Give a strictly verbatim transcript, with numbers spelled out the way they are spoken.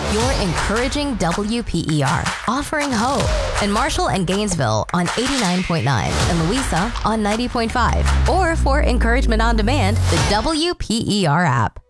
You're encouraging W P E R, offering hope in Marshall and Gainesville on eighty-nine point nine and Louisa on ninety point five. Or for encouragement on demand, the W P E R app.